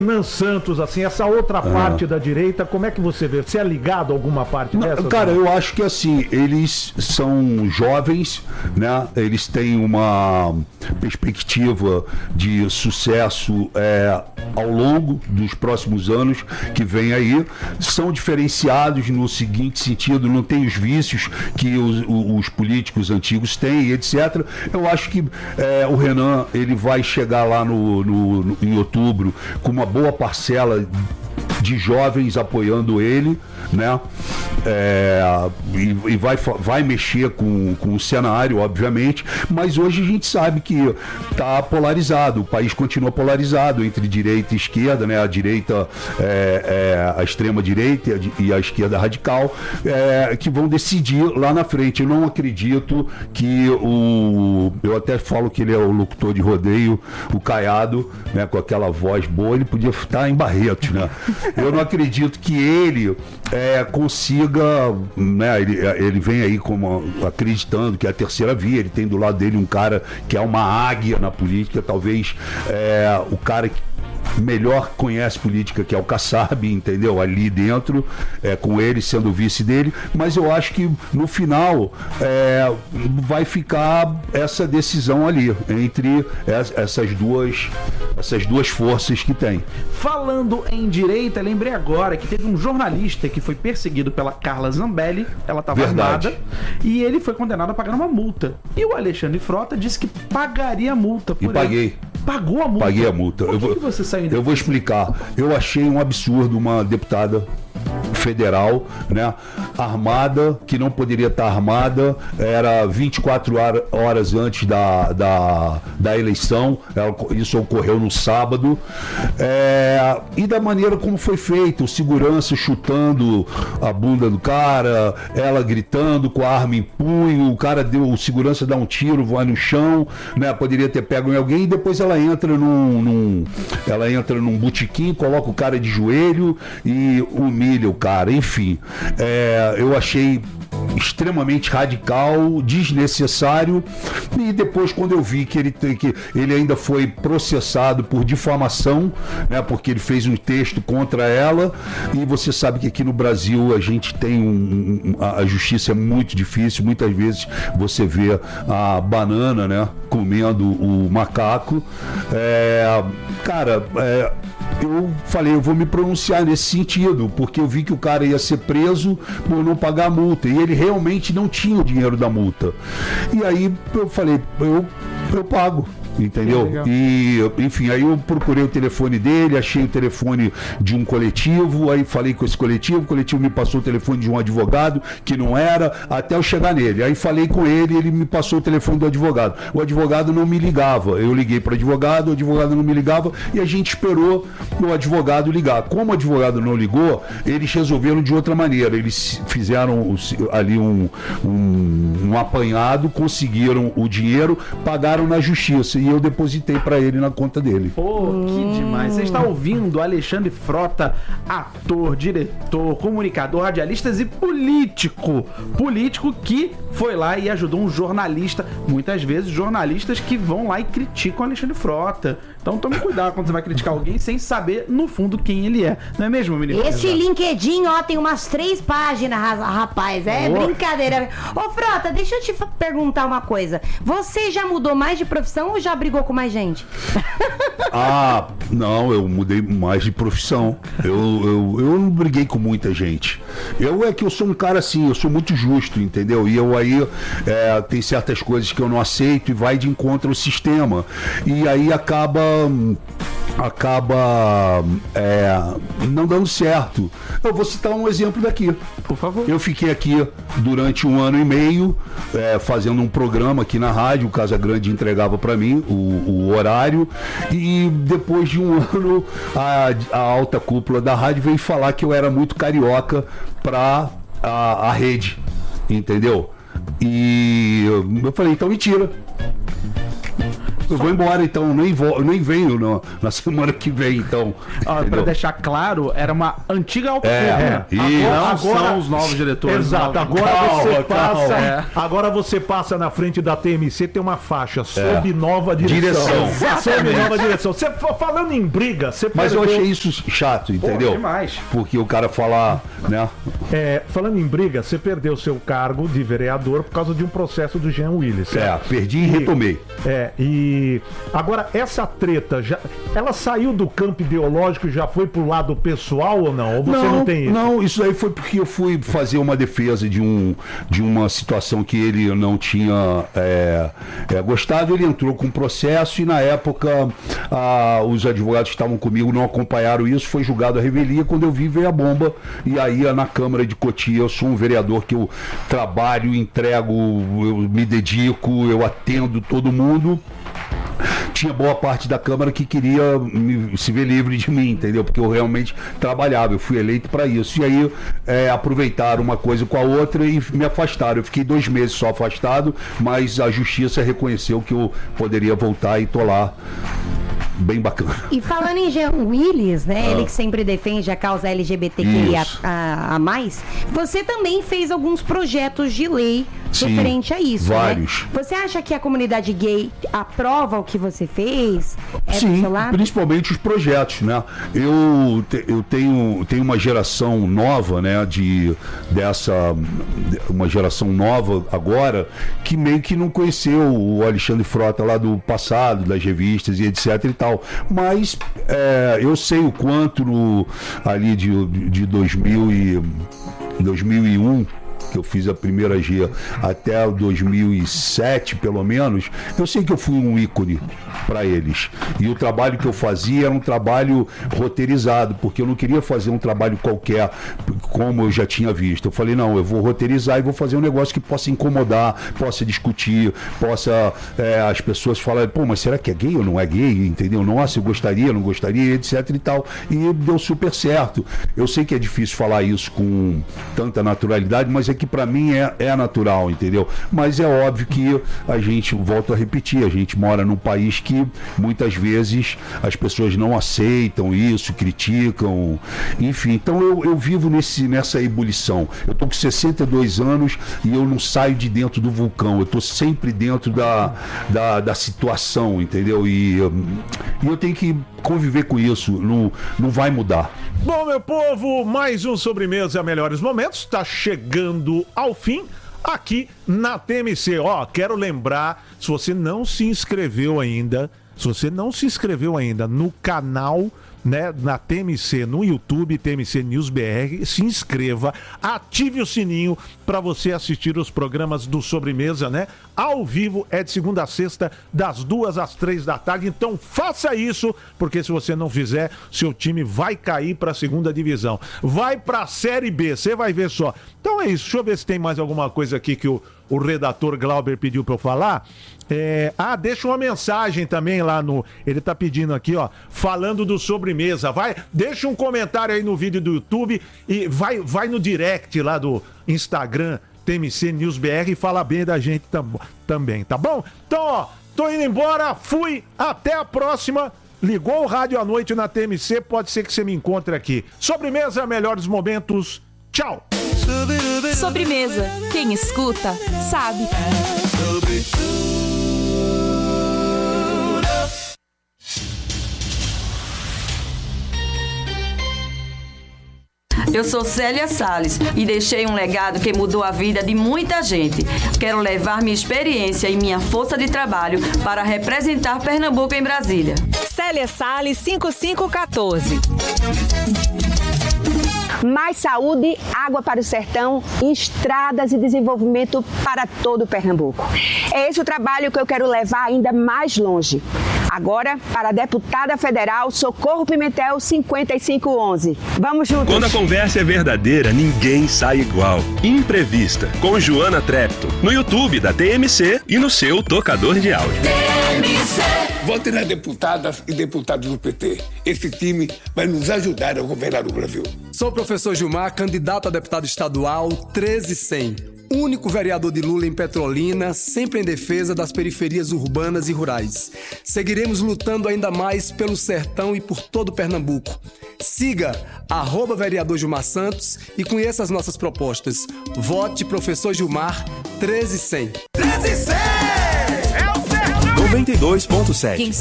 Renan Santos, assim, essa outra parte da direita, como é que você vê? Você é ligado a alguma parte dessa? Cara, eu acho que assim, eles são jovens, né? Eles têm uma perspectiva de sucesso ao longo dos próximos anos que vem aí. São diferenciados no seguinte sentido, não tem os vícios que os políticos antigos têm, etc. Eu acho que o Renan, ele vai chegar lá em outubro com uma boa parcela de jovens apoiando ele, né? E vai mexer com o cenário, obviamente, mas hoje a gente sabe que está polarizado, o país continua polarizado entre direita e esquerda, né? A direita, a extrema direita e a esquerda radical, que vão decidir lá na frente. Eu não acredito que eu até falo que ele é o locutor de rodeio, o Caiado, né? Com aquela voz boa, ele podia estar em Barretos, né? Eu não acredito que ele consiga, né, ele vem aí como acreditando que é a terceira via, ele tem do lado dele um cara que é uma águia na política, talvez o cara que melhor conhece política, que é o Kassab, entendeu? Ali dentro, com ele sendo o vice dele, mas eu acho que no final vai ficar essa decisão ali entre essas duas forças que tem. Falando em direita, lembrei agora que teve um jornalista que foi perseguido pela Carla Zambelli, ela estava armada, e ele foi condenado a pagar uma multa. E o Alexandre Frota disse que pagaria a multa por ele. Paguei. Pagou a multa? Paguei a multa. Por que você saiu Eu vou explicar. Eu achei um absurdo uma deputada federal, né, armada, que não poderia estar armada, era 24 horas antes da eleição, isso ocorreu no sábado, e da maneira como foi feito, o segurança chutando a bunda do cara, ela gritando com a arma em punho, o segurança dá um tiro, vai no chão, né, poderia ter pego em alguém, e depois ela entra num botequim, coloca o cara de joelho e humilha o cara. Enfim, eu achei extremamente radical, desnecessário, e depois quando eu vi que ele ainda foi processado por difamação, né, porque ele fez um texto contra ela, e você sabe que aqui no Brasil a gente tem a justiça é muito difícil, muitas vezes você vê a banana, né, comendo o macaco, eu falei, eu vou me pronunciar nesse sentido, porque eu vi que o cara ia ser preso por não pagar a multa, e ele realmente não tinha o dinheiro da multa. E aí eu falei, eu pago. Entendeu? E, enfim, aí eu procurei o telefone dele, achei o telefone de um coletivo, aí falei com esse coletivo, o coletivo me passou o telefone de um advogado, que não era, até eu chegar nele. Aí falei com ele, ele me passou o telefone do advogado. O advogado não me ligava. Eu liguei para o advogado não me ligava, e a gente esperou o advogado ligar. Como o advogado não ligou, eles resolveram de outra maneira. Eles fizeram ali um apanhado, conseguiram o dinheiro, pagaram na justiça, e eu depositei para ele na conta dele. Pô, que demais. Você está ouvindo Alexandre Frota, ator, diretor, comunicador, radialista e político. Político que foi lá e ajudou um jornalista. Muitas vezes jornalistas que vão lá e criticam Alexandre Frota. Então tome cuidado quando você vai criticar alguém sem saber, no fundo, quem ele é. Não é mesmo, menino? Esse LinkedIn, tem umas 3 páginas, rapaz. Brincadeira. Ô, Frota, deixa eu te perguntar uma coisa. Você já mudou mais de profissão ou já brigou com mais gente? Não, eu mudei mais de profissão. Eu não briguei com muita gente. Eu sou um cara assim, eu sou muito justo, entendeu? E eu aí tem certas coisas que eu não aceito e vai de encontro ao sistema. E aí acaba não dando certo. Eu vou citar um exemplo daqui. Por favor. Eu fiquei aqui durante 1 ano e meio fazendo um programa aqui na rádio, o Casa Grande entregava para mim o horário, e depois de 1 ano a alta cúpula da rádio veio falar que eu era muito carioca para a rede, entendeu? E eu falei, então mentira. Eu vou embora, então, nem venho na semana que vem, então. Pra deixar claro, era uma antiga Alpha Agora são os novos diretores. Exato, agora você passa na frente da TMC, tem uma faixa sob nova direção. Sob nova direção. Você falando em briga, você Mas eu achei isso chato, entendeu? Demais. Porque o cara falar, né? Falando em briga, você perdeu seu cargo de vereador por causa de um processo do Jean Willis. Perdi e retomei. E agora essa treta, ela saiu do campo ideológico e já foi pro lado pessoal ou não? Ou você não tem isso? Não, isso aí foi porque eu fui fazer uma defesa de uma situação que ele não tinha gostado. Ele entrou com um processo e na época os advogados que estavam comigo não acompanharam isso, foi julgado a revelia. Quando eu vi, veio a bomba. E aí na Câmara de Cotia, eu sou um vereador que eu trabalho, entrego, eu me dedico, eu atendo todo mundo. Tinha boa parte da Câmara que queria se ver livre de mim, entendeu? Porque eu realmente trabalhava, eu fui eleito para isso. E aí aproveitaram uma coisa com a outra e me afastaram. Eu fiquei 2 meses só afastado, mas a Justiça reconheceu que eu poderia voltar e tô lá. Bem bacana. E falando em Jean Willis, né? Ele que sempre defende a causa LGBTQIA a mais, você também fez alguns projetos de lei referente a isso, vários. Né? Você acha que a comunidade gay aprova o que você fez? Sim, principalmente os projetos, né? Eu tenho uma geração nova, né? Uma geração nova agora que meio que não conheceu o Alexandre Frota lá do passado, das revistas e etc e tal. Mas eu sei o quanto ali de 2001, que eu fiz a primeira G, até 2007, pelo menos, eu sei que eu fui um ícone para eles. E o trabalho que eu fazia era um trabalho roteirizado, porque eu não queria fazer um trabalho qualquer, como eu já tinha visto. Eu falei, não, eu vou roteirizar e vou fazer um negócio que possa incomodar, possa discutir, possa as pessoas falarem, pô, mas será que é gay ou não é gay? Entendeu? Nossa, eu gostaria, não gostaria, etc e tal. E deu super certo. Eu sei que é difícil falar isso com tanta naturalidade, mas é que para mim é natural, entendeu? Mas é óbvio que a gente, volto a repetir, a gente mora num país que muitas vezes as pessoas não aceitam isso, criticam, enfim. Então eu vivo nessa ebulição. Eu tô com 62 anos e eu não saio de dentro do vulcão, eu tô sempre dentro da situação, entendeu? E eu tenho que conviver com isso, não vai mudar. Bom, meu povo, mais um Sobremesa Melhores Momentos está chegando ao fim aqui na TMC. Quero lembrar, se você não se inscreveu ainda no canal, né, na TMC, no YouTube, TMC News BR, se inscreva, ative o sininho para você assistir os programas do Sobremesa, né? Ao vivo, é de segunda a sexta, das 2 às 3 da tarde. Então faça isso, porque se você não fizer, seu time vai cair para a segunda divisão. Vai para a Série B, você vai ver só. Então é isso, deixa eu ver se tem mais alguma coisa aqui que o redator Glauber pediu para eu falar. Deixa uma mensagem também lá no... Ele tá pedindo aqui, falando do Sobremesa. Deixa um comentário aí no vídeo do YouTube e vai no direct lá do Instagram, TMC News BR, e fala bem da gente também, tá bom? Então, tô indo embora, fui, até a próxima. Ligou o rádio à noite na TMC, pode ser que você me encontre aqui. Sobremesa, melhores momentos. Tchau! Sobremesa. Quem escuta, sabe. Eu sou Célia Salles e deixei um legado que mudou a vida de muita gente. Quero levar minha experiência e minha força de trabalho para representar Pernambuco em Brasília. Célia Salles, 5514. Mais saúde, água para o sertão, estradas e desenvolvimento para todo o Pernambuco. É esse o trabalho que eu quero levar ainda mais longe. Agora, para a deputada federal Socorro Pimentel, 5511. Vamos juntos! Quando a conversa é verdadeira, ninguém sai igual. Imprevista, com Joana Trepto, no YouTube da TMC e no seu tocador de áudio. TMC. Vote nas deputadas e deputados do PT. Esse time vai nos ajudar a governar o Brasil. Sou o professor Gilmar, candidato a deputado estadual 13100. único vereador de Lula em Petrolina, sempre em defesa das periferias urbanas e rurais. Seguiremos lutando ainda mais pelo sertão e por todo Pernambuco. Siga @vereador Gilmar Santos e conheça as nossas propostas. Vote Professor Gilmar 13100. 92.7